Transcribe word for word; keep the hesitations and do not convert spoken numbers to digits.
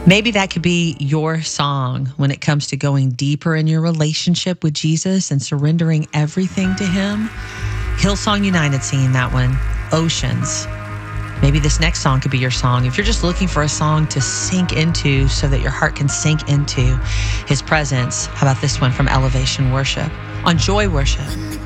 Maybe that could be your song when it comes to going deeper in your relationship with Jesus and surrendering everything to him. Hillsong United singing that one, Oceans. Maybe this next song could be your song. If you're just looking for a song to sink into so that your heart can sink into his presence, how about this one from Elevation Worship on Joy Worship?